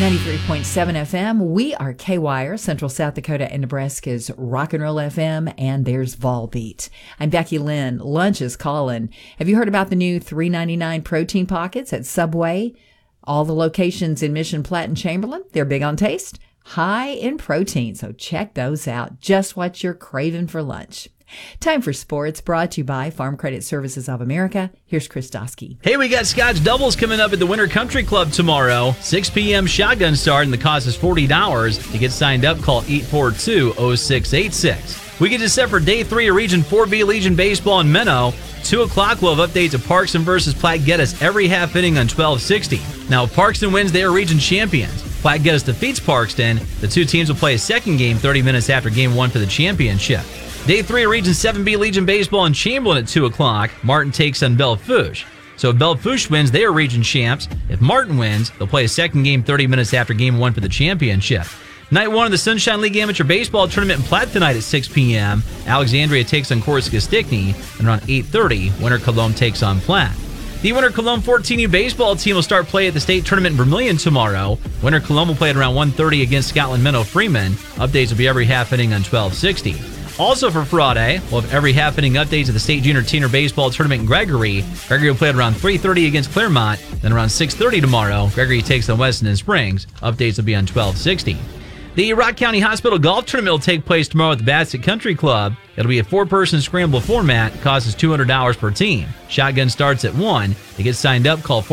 93.7 FM. We are K-Wire, Central South Dakota and Nebraska's Rock and Roll FM, and there's Volbeat. I'm Becky Lynn. Lunch is calling. Have you heard about the new $3.99 protein pockets at Subway? All the locations in Mission, Platte, and Chamberlain, they're big on taste, high in protein, so check those out. Just what you're craving for lunch. Time for sports, brought to you by Farm Credit Services of America. Here's Chris Dosky. Hey, we got Scotch Doubles coming up at the Winter Country Club tomorrow. 6 p.m. shotgun start, and the cost is $40. To get signed up, call 842-0686. We get to set for Day 3 of Region 4B Legion Baseball in Minnow. 2 o'clock, we'll have updates of Parkson versus Platte Geddes every half inning on 1260. Now, if Parkson wins, they are region champions. Platte Geddes defeats Parkston. The two teams will play a second game 30 minutes after Game 1 for the championship. Day 3 of Region 7B Legion Baseball in Chamberlain at 2 o'clock. Martin takes on Belle-Fourche. So if Belle-Fourche wins, they are region champs. If Martin wins, they'll play a second game 30 minutes after Game 1 for the championship. Night 1 of the Sunshine League Amateur Baseball Tournament in Platte tonight at 6 p.m. Alexandria takes on Corsica Stickney, and around 8:30, Winter Cologne takes on Platte. The Winter Cologne 14U baseball team will start play at the state tournament in Vermilion tomorrow. Winter Cologne will play at around 1:30 against Scotland Minnow Freeman. Updates will be every half inning on 1260. Also for Friday, we'll have every half inning updates of the State Junior Teener Baseball Tournament in Gregory. Gregory will play at around 3:30 against Claremont. Then around 6:30 tomorrow, Gregory takes on Weston Springs. Updates will be on 1260. The Rock County Hospital Golf Tournament will take place tomorrow at the Bassett Country Club. It'll be a 4-person scramble format. Cost is $200 per team. Shotgun starts at 1. To get signed up, call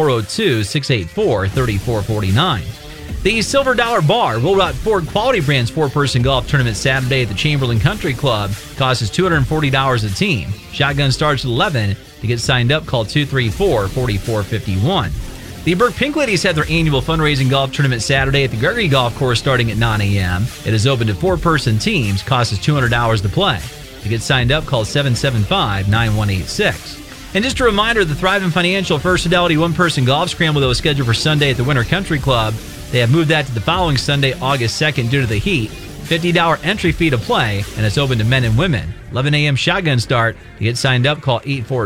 402-684-3449. The Silver Dollar Bar Will Rock Ford Quality Brands 4-person golf tournament Saturday at the Chamberlain Country Club. Cost is $240 a team. Shotgun starts at 11. To get signed up, call 234-4451. The Burke Pink Ladies had their annual fundraising golf tournament Saturday at the Gregory Golf Course starting at 9 a.m. It is open to 4-person teams. Cost is $200 to play. To get signed up, call 775-9186. And just a reminder, the Thriving Financial First Fidelity 1-person golf scramble that was scheduled for Sunday at the Winter Country Club. They have moved that to the following Sunday, August 2nd, due to the heat. $50 entry fee to play, and it's open to men and women. 11 a.m. shotgun start. To get signed up, call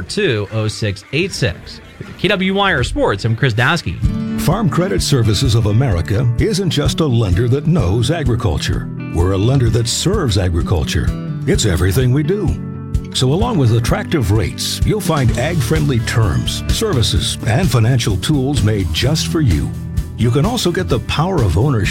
842-0686. KWYR Sports, I'm Chris Dosky. Farm Credit Services of America isn't just a lender that knows agriculture. We're a lender that serves agriculture. It's everything we do. So along with attractive rates, you'll find ag-friendly terms, services, and financial tools made just for you. You can also get the power of ownership